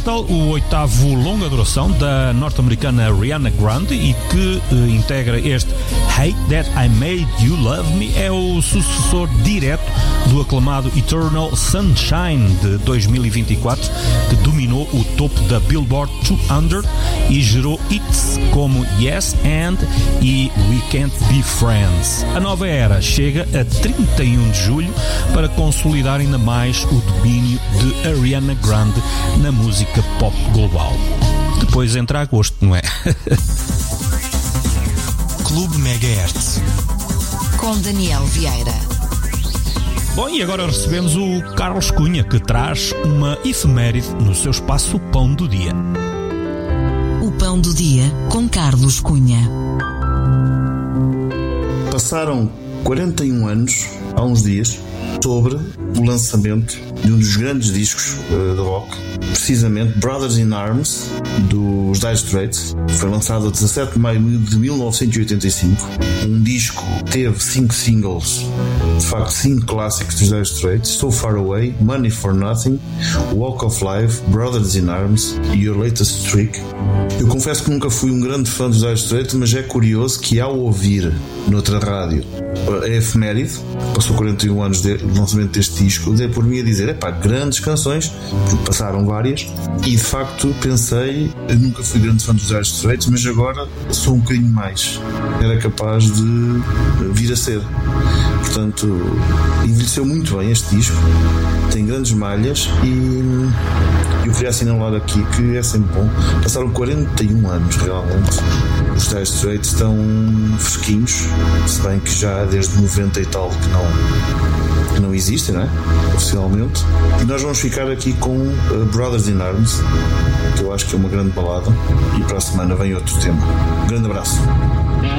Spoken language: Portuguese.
Metal, o 8º longa duração da norte-americana Ariana Grande e que integra este Hate That I Made You Love Me, é o sucessor direto do aclamado Eternal Sunshine de 2024, que dominou o topo da Billboard 200 e gerou hits como Yes and e We Can't Be Friends. A nova era chega a 31 de julho para consolidar ainda mais o domínio de Ariana Grande na música pop global. Depois entra agosto, não é? Clube Megahertz com Daniel Vieira. Bom, e agora recebemos o Carlos Cunha, que traz uma efeméride no seu espaço Pão do Dia. O Pão do Dia com Carlos Cunha. Passaram 41 anos, há uns dias, sobre o lançamento de um dos grandes discos de rock, precisamente Brothers in Arms, dos Dire Straits. Foi lançado a 17 de maio de 1985. Um disco que teve 5 singles, de facto 5 clássicos dos Dire Straits: So Far Away, Money for Nothing, Walk of Life, Brothers in Arms e Your Latest Trick. Eu confesso que nunca fui um grande fã dos Dire Straits, mas é curioso que ao ouvir noutra rádio a efeméride, passou 41 anos do lançamento deste disco, dei por mim a dizer, grandes canções, porque passaram várias, e de facto pensei, eu nunca fui grande fã dos Dire Straits, mas agora sou um bocadinho mais, era capaz de vir a ser. Portanto, envelheceu muito bem este disco, tem grandes malhas, e eu queria assinalar aqui que é sempre bom. Passaram 41 anos realmente. Os Dire Straits estão fresquinhos, se bem que já desde 90 e tal que não existem, não é? Oficialmente. E nós vamos ficar aqui com Brothers in Arms, que eu acho que é uma grande balada, e para a semana vem outro tema. Um grande abraço.